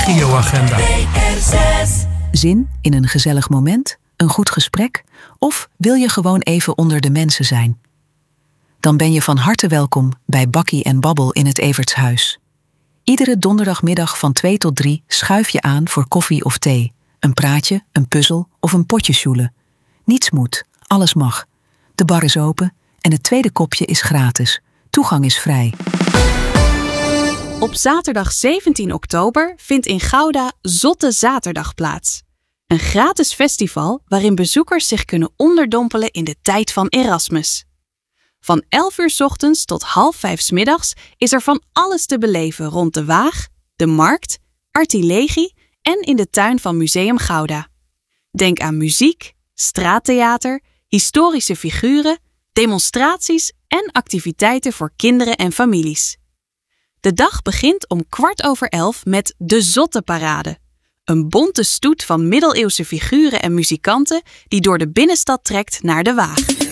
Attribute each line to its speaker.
Speaker 1: regio-agenda.
Speaker 2: Zin in een gezellig moment, een goed gesprek? Of wil je gewoon even onder de mensen zijn? Dan ben je van harte welkom bij Bakkie en Babbel in het Evertshuis. Iedere donderdagmiddag van 2 tot 3 schuif je aan voor koffie of thee. Een praatje, een puzzel of een potje sjoelen. Niets moet, alles mag. De bar is open en het tweede kopje is gratis. Toegang is vrij.
Speaker 3: Op zaterdag 17 oktober vindt in Gouda Zotte Zaterdag plaats. Een gratis festival waarin bezoekers zich kunnen onderdompelen in de tijd van Erasmus. Van 11 uur 's ochtends tot 4:30 's middags is er van alles te beleven rond de Waag, de Markt, Artilegie en in de tuin van Museum Gouda. Denk aan muziek, straattheater, historische figuren, demonstraties en activiteiten voor kinderen en families. De dag begint om 11:15 met de Zotteparade. Een bonte stoet van middeleeuwse figuren en muzikanten die door de binnenstad trekt naar de Waag.